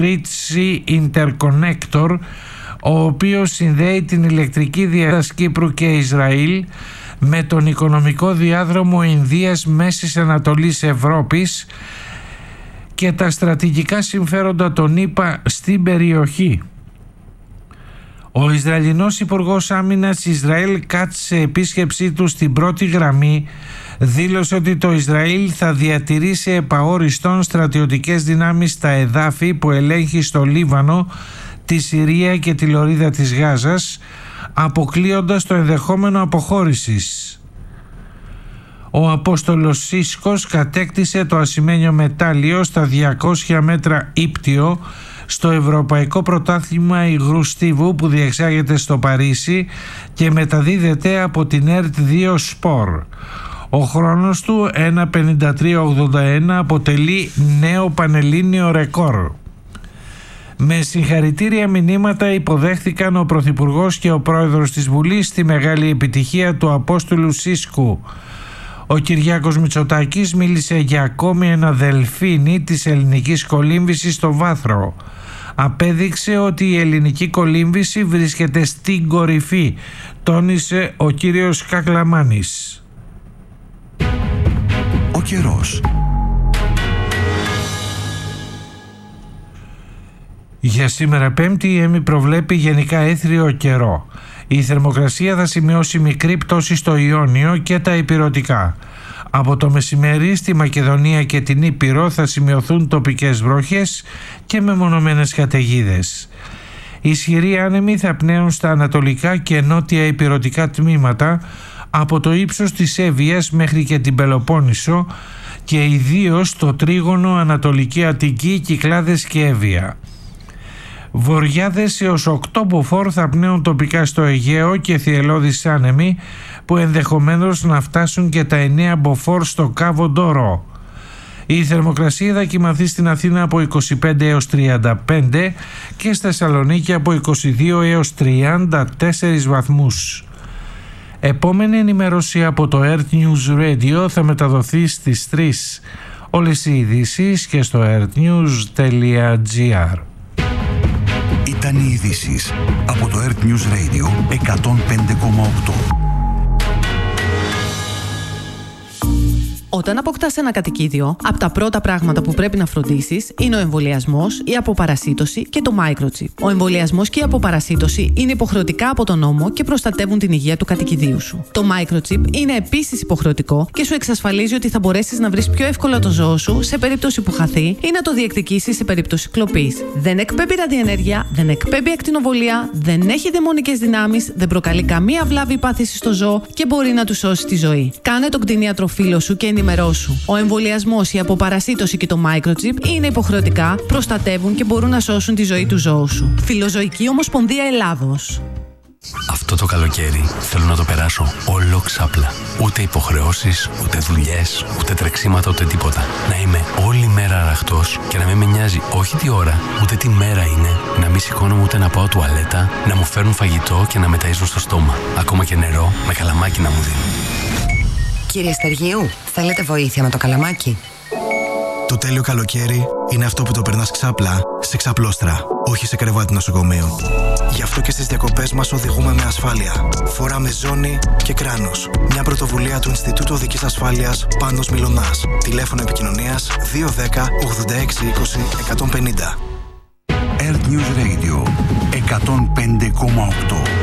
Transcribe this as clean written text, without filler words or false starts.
Ritchie Interconnector, ο οποίος συνδέει την ηλεκτρική διάδραση Κύπρου και Ισραήλ με τον οικονομικό διάδρομο Ινδίας Μέσης Ανατολής Ευρώπης και τα στρατηγικά συμφέροντα των ΗΠΑ στην περιοχή. Ο Ισραηλινός Υπουργός Άμυνας Ισραήλ Κάτς, σε επίσκεψή του στην πρώτη γραμμή, δήλωσε ότι το Ισραήλ θα διατηρήσει επαόριστον στρατιωτικές δυνάμεις στα εδάφη που ελέγχει στο Λίβανο, τη Συρία και τη Λωρίδα της Γάζας, αποκλείοντας το ενδεχόμενο αποχώρησης. Ο Απόστολος Σίσκος κατέκτησε το ασημένιο μετάλλιο στα 200 μέτρα ύπτιο στο Ευρωπαϊκό Πρωτάθλημα Υγρού Στίβου που διεξάγεται στο Παρίσι και μεταδίδεται από την ΕΡΤ2 Σπορ. Ο χρόνος του 1:53.81 αποτελεί νέο πανελλήνιο ρεκόρ. Με συγχαρητήρια μηνύματα υποδέχθηκαν ο Πρωθυπουργός και ο Πρόεδρος της Βουλής στη μεγάλη επιτυχία του Απόστολου Σίσκου. Ο Κυριάκος Μητσοτάκης μίλησε για ακόμη ένα δελφίνι της ελληνικής κολύμβησης στο Βάθρο. Απέδειξε ότι η ελληνική κολύμβηση βρίσκεται στην κορυφή, τόνισε ο κύριος Κακλαμάνης. Ο καιρός. Για σήμερα Πέμπτη η ΕΜΗ προβλέπει γενικά έθριο καιρό. Η θερμοκρασία θα σημειώσει μικρή πτώση στο Ιόνιο και τα ηπειρωτικά. Από το μεσημέρι στη Μακεδονία και την Ήπειρο θα σημειωθούν τοπικές βροχές και μεμονωμένες καταιγίδες. Ισχυροί άνεμοι θα πνέουν στα ανατολικά και νότια ηπειρωτικά τμήματα από το ύψος της Εύβοιας μέχρι και την Πελοπόννησο και ιδίως στο τρίγωνο Ανατολική Αττική, Κυκλάδες και Εύβοια. Βορειάδες έως 8 μποφόρ θα πνέουν τοπικά στο Αιγαίο και θυελλώδεις άνεμοι που ενδεχομένως να φτάσουν και τα 9 μποφόρ στο Κάβο Ντόρο. Η θερμοκρασία θα κυμανθεί στην Αθήνα από 25 έως 35 και στη Θεσσαλονίκη από 22 έως 34 βαθμούς. Επόμενη ενημέρωση από το Earth News Radio θα μεταδοθεί στις 3. Όλες οι ειδήσεις και στο earthnews.gr. Ήταν οι ειδήσεις από το Earth News Radio 105,8. Όταν αποκτάς ένα κατοικίδιο, από τα πρώτα πράγματα που πρέπει να φροντίσεις είναι ο εμβολιασμός, η αποπαρασίτωση και το microchip. Ο εμβολιασμός και η αποπαρασίτωση είναι υποχρεωτικά από τον νόμο και προστατεύουν την υγεία του κατοικιδίου σου. Το microchip είναι επίσης υποχρεωτικό και σου εξασφαλίζει ότι θα μπορέσεις να βρεις πιο εύκολα το ζώο σου σε περίπτωση που χαθεί ή να το διεκδικήσεις σε περίπτωση κλοπής. Δεν εκπέμπει ραδιενέργεια, δεν εκπέμπει ακτινοβολία, δεν έχει δαιμονικές δυνάμεις, δεν προκαλεί καμία βλάβη ή πάθηση στο ζώο και μπορεί να του σώσει τη ζωή. Κάνε τον κτηνίατροφίλο σου και ενημερώσου. Ο εμβολιασμός, η αποπαρασίτωση και το microchip είναι υποχρεωτικά, προστατεύουν και μπορούν να σώσουν τη ζωή του ζώου σου. Φιλοζωική Ομοσπονδία Ελλάδος. Αυτό το καλοκαίρι θέλω να το περάσω όλο ξάπλα. Ούτε υποχρεώσεις, ούτε δουλειές, ούτε τρεξίματα, ούτε τίποτα. Να είμαι όλη μέρα αραχτός και να μην με νοιάζει όχι τι ώρα, ούτε τι μέρα είναι. Να μην σηκώνομαι ούτε να πάω τουαλέτα, να μου φέρουν φαγητό και να με ταΐζουν στο στόμα. Ακόμα και νερό με καλαμάκι να μου δίνουν. Κύριε Στεργίου, θέλετε βοήθεια με το καλαμάκι? Το τέλειο καλοκαίρι είναι αυτό που το περνάς ξάπλα σε ξαπλώστρα, όχι σε κρεβάτι νοσοκομείου. Γι' αυτό και στις διακοπές μας οδηγούμε με ασφάλεια. Φοράμε ζώνη και κράνος. Μια πρωτοβουλία του Ινστιτούτου Οδικής Ασφάλειας Πάνος Μιλωνάς. Τηλέφωνο επικοινωνίας 210 86 20 150. Earth News Radio 105,8.